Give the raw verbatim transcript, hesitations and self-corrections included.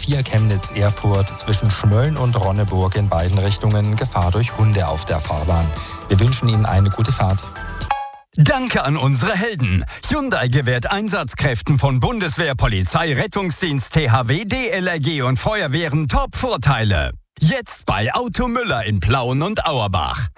vier Chemnitz-Erfurt zwischen Schmölln und Ronneburg in beiden Richtungen Gefahr durch Hunde auf der Fahrbahn. Wir wünschen Ihnen eine gute Fahrt. Danke an unsere Helden. Hyundai gewährt Einsatzkräften von Bundeswehr, Polizei, Rettungsdienst, T H W, D L R G und Feuerwehren Top-Vorteile. Jetzt bei Auto Müller in Plauen und Auerbach.